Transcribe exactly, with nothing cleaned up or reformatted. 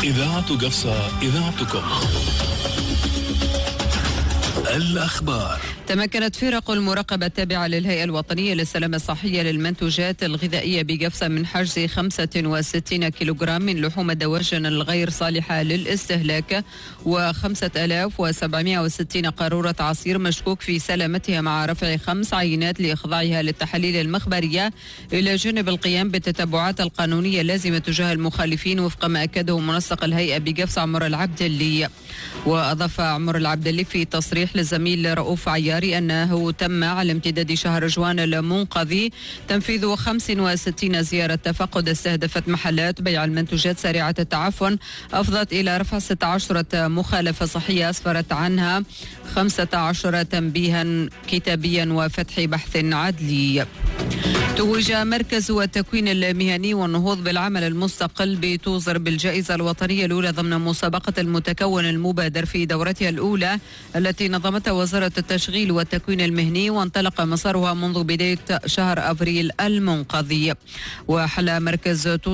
إذاعة قفصة، إذاعتكم. الأخبار. تمكنت فرق المراقبة التابعة للهيئة الوطنية للسلامة الصحية للمنتوجات الغذائية بقفصة من حجز خمسة وستين كيلوغرام من لحوم الدواجن الغير صالحة للاستهلاك وخمسة آلاف وسبعمائة وستين قارورة عصير مشكوك في سلامتها، مع رفع خمس عينات لإخضاعها للتحاليل المخبرية، إلى جانب القيام بالتتبعات القانونية اللازمة تجاه المخالفين وفق ما أكده منسق الهيئة بقفصة عمر العبدلي. وأضاف عمر العبدلي في تصريح للزميل رؤوف عياري أنه تم على امتداد شهر جوان المنقضي تنفيذ خمس وستين زيارة تفقد استهدفت محلات بيع المنتوجات سريعة التعفن، أفضت إلى رفع ستة عشر مخالفة صحية أسفرت عنها خمسة عشر تنبيها كتابيا وفتح بحث عدلي. توج مركز التكوين المهني والنهوض بالعمل المستقل بتوزر بالجائزة الوطنية الأولى ضمن مسابقة المتكون المبادر في دورتها الأولى التي نظمتها وزارة التشغيل والتكوين المهني، وانطلق مسارها منذ بداية شهر أبريل المنقضي. وحل مركز